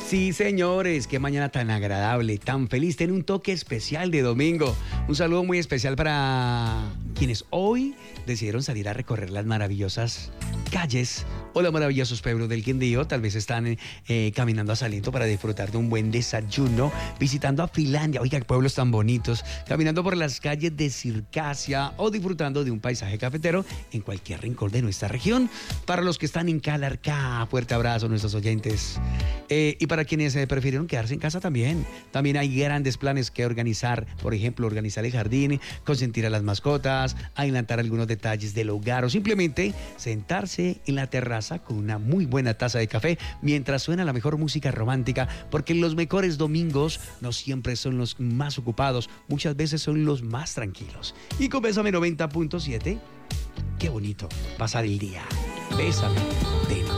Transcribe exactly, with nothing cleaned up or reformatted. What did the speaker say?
Sí, señores, qué mañana tan agradable, tan feliz, tiene un toque especial de domingo. Un saludo muy especial para quienes hoy decidieron salir a recorrer las maravillosas calles o los maravillosos pueblos del Quindío. Tal vez están eh, caminando a Salento para disfrutar de un buen desayuno, visitando a Finlandia, oiga, qué pueblos tan bonitos, caminando por las calles de Circasia o disfrutando de un paisaje cafetero en cualquier rincón de nuestra región. Para los que están en Calarcá, fuerte abrazo a nuestros oyentes. Eh, y para quienes eh, prefirieron quedarse en casa también, también hay grandes planes que organizar. Por ejemplo, organizar el jardín, consentir a las mascotas, adelantar algunos detalles del hogar o simplemente sentarse en la terraza con una muy buena taza de café mientras suena la mejor música romántica, porque los mejores domingos no siempre son los más ocupados, muchas veces son los más tranquilos. Y con Bésame noventa punto siete, qué bonito pasar el día. Bésame de